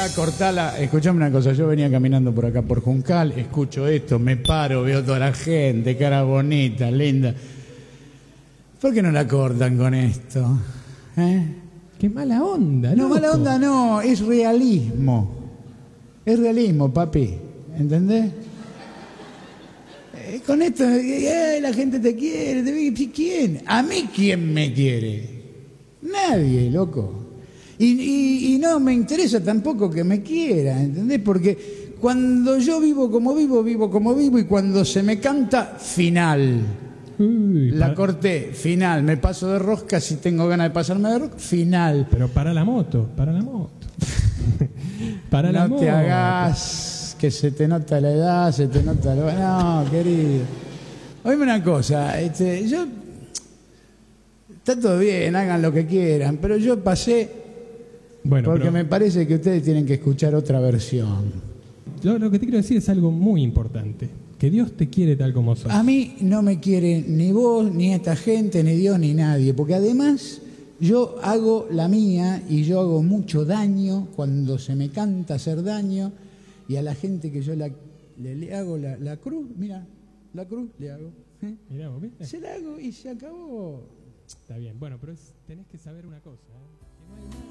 cortala. Escuchame una cosa, yo venía caminando por acá por Juncal, escucho esto, me paro, veo toda la gente, cara bonita, linda. ¿Por qué no la cortan con esto? Qué mala onda, No, loco. mala onda no, es realismo. Es realismo, papi. ¿Entendés? Con esto, la gente te quiere, ¿quién? ¿A mí quién me quiere? Nadie, loco. Y no me interesa tampoco que me quiera, ¿entendés? Porque cuando yo vivo como vivo, y cuando se me canta, final. La corté, final. Me paso de rosca si tengo ganas de pasarme de rosca, final. Pero para la moto. Para la moto. No te hagas que se te nota la edad, se te nota la... No, querido. Oíme una cosa, yo... Está todo bien, hagan lo que quieran, pero yo pasé porque me parece que ustedes tienen que escuchar otra versión. Yo lo que te quiero decir es algo muy importante. Que Dios te quiere tal como sos. A mí no me quiere ni vos, ni esta gente, ni Dios, ni nadie, porque además yo hago la mía y yo hago mucho daño cuando se me canta hacer daño, y a la gente que yo le hago la cruz, mira, la cruz le hago. Mirá, ¿vos viste? Se la hago y se acabó. Está bien, bueno, pero tenés que saber una cosa, ¿eh?